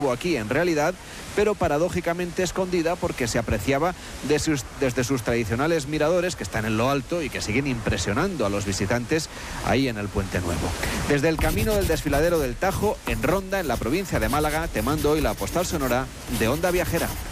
aquí en realidad, pero paradójicamente escondida porque se apreciaba desde sus tradicionales miradores que están en lo alto y que siguen impresionando a los visitantes ahí en el Puente Nuevo. Desde el camino del desfiladero del Tajo, en Ronda, en la provincia de Málaga, te mando hoy la postal sonora de Onda Viajera.